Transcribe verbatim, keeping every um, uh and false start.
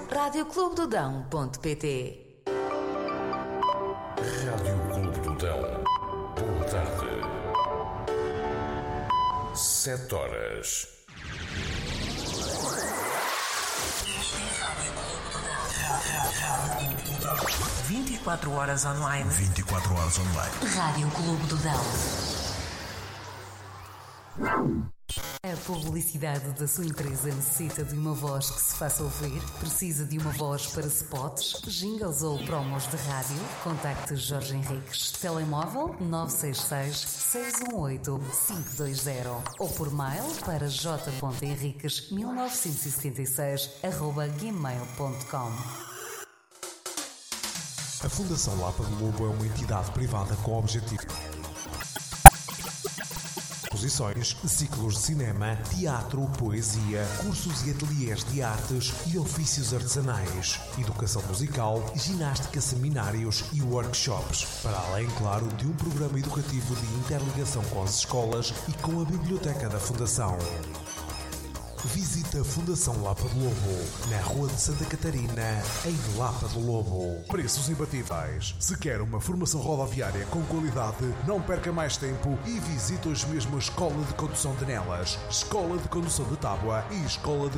rádio clube do dão ponto pt. Rádio Clube do Dão. Boa tarde. Sete horas. vinte e quatro horas online. vinte e quatro horas online. Rádio Clube do Dão. A publicidade da sua empresa necessita de uma voz que se faça ouvir? Precisa de uma voz para spots, jingles ou promos de rádio? Contacte Jorge Henriques. Telemóvel nove seis seis, seis um oito, cinco dois zero ou por mail para j ponto henriques mil novecentos e setenta e seis arroba gmail ponto com. A Fundação Lapa de Lobo é uma entidade privada com objetivo exposições, ciclos de cinema, teatro, poesia, cursos e ateliês de artes e ofícios artesanais, educação musical, ginástica, seminários e workshops, para além, claro, de um programa educativo de interligação com as escolas e com a biblioteca da Fundação. Visita a Fundação Lapa do Lobo, na Rua de Santa Catarina, em Lapa do Lobo. Preços imbatíveis. Se quer uma formação rodoviária com qualidade, não perca mais tempo e visite hoje mesmo a Escola de Condução de Nelas, Escola de Condução de Tábua e Escola de